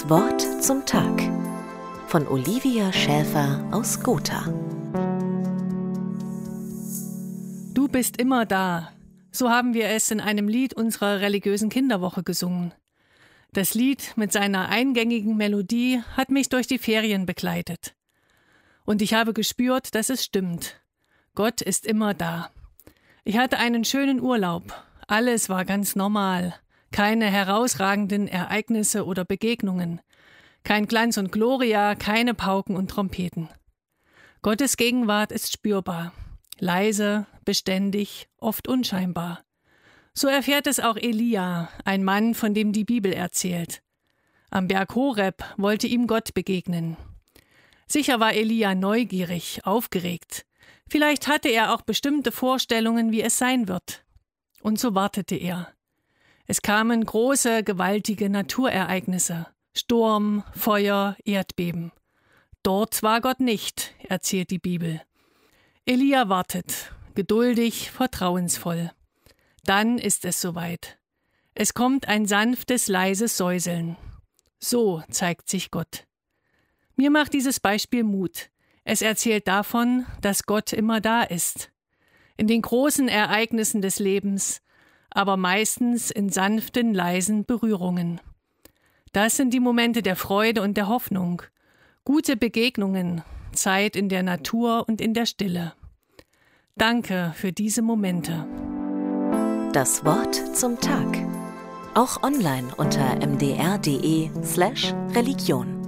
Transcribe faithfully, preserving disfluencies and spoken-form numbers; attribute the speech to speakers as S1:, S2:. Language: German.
S1: Wort zum Tag von Olivia Schäfer aus Gotha.
S2: Du bist immer da. So haben wir es in einem Lied unserer religiösen Kinderwoche gesungen. Das Lied mit seiner eingängigen Melodie hat mich durch die Ferien begleitet. Und ich habe gespürt, dass es stimmt. Gott ist immer da. Ich hatte einen schönen Urlaub. Alles war ganz normal. Keine herausragenden Ereignisse oder Begegnungen. Kein Glanz und Gloria, keine Pauken und Trompeten. Gottes Gegenwart ist spürbar. Leise, beständig, oft unscheinbar. So erfährt es auch Elia, ein Mann, von dem die Bibel erzählt. Am Berg Horeb wollte ihm Gott begegnen. Sicher war Elia neugierig, aufgeregt. Vielleicht hatte er auch bestimmte Vorstellungen, wie es sein wird. Und so wartete er. Es kamen große, gewaltige Naturereignisse. Sturm, Feuer, Erdbeben. Dort war Gott nicht, erzählt die Bibel. Elia wartet, geduldig, vertrauensvoll. Dann ist es soweit. Es kommt ein sanftes, leises Säuseln. So zeigt sich Gott. Mir macht dieses Beispiel Mut. Es erzählt davon, dass Gott immer da ist. In den großen Ereignissen des Lebens, aber meistens in sanften, leisen Berührungen. Das sind die Momente der Freude und der Hoffnung. Gute Begegnungen, Zeit in der Natur und in der Stille. Danke für diese Momente.
S1: Das Wort zum Tag. Auch online unter m d r punkt d e slash Religion.